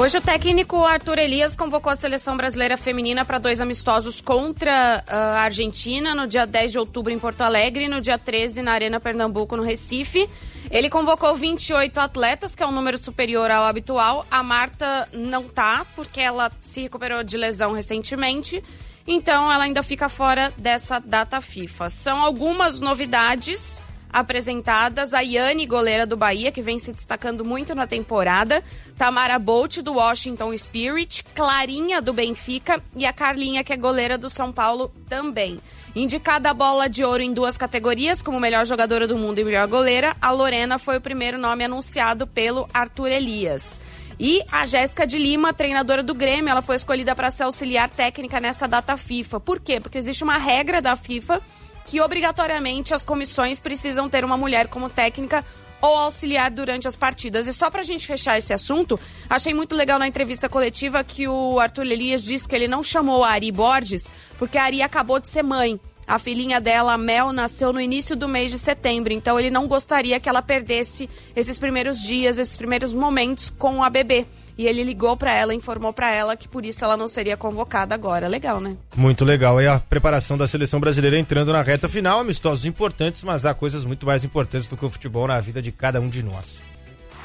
Hoje o técnico Arthur Elias convocou a seleção brasileira feminina para 2 amistosos contra a Argentina no dia 10 de outubro em Porto Alegre e no dia 13 na Arena Pernambuco, no Recife. Ele convocou 28 atletas, que é um número superior ao habitual. A Marta não tá, porque ela se recuperou de lesão recentemente, então ela ainda fica fora dessa data FIFA. São algumas novidades apresentadas: a Yane, goleira do Bahia, que vem se destacando muito na temporada, Tamara Bolt, do Washington Spirit, Clarinha, do Benfica, e a Carlinha, que é goleira do São Paulo também. Indicada a bola de ouro em 2 categorias, como melhor jogadora do mundo e melhor goleira, a Lorena foi o primeiro nome anunciado pelo Arthur Elias. E a Jéssica de Lima, treinadora do Grêmio, ela foi escolhida para ser auxiliar técnica nessa data FIFA. Por quê? Porque existe uma regra da FIFA que obrigatoriamente as comissões precisam ter uma mulher como técnica ou auxiliar durante as partidas. E só pra gente fechar esse assunto, achei muito legal na entrevista coletiva que o Arthur Elias disse que ele não chamou a Ari Borges porque a Ari acabou de ser mãe. A filhinha dela, a Mel, nasceu no início do mês de setembro, então ele não gostaria que ela perdesse esses primeiros dias, esses primeiros momentos com a bebê. E ele ligou pra ela, informou pra ela que por isso ela não seria convocada agora. Legal, né? Muito legal. E a preparação da seleção brasileira entrando na reta final, amistosos importantes, mas há coisas muito mais importantes do que o futebol na vida de cada um de nós.